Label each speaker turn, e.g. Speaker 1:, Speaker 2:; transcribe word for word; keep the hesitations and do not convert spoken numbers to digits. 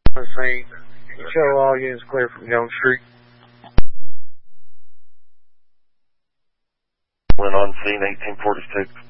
Speaker 1: Saint, you show all units clear from Jones Street.
Speaker 2: Went on scene eighteen forty-six.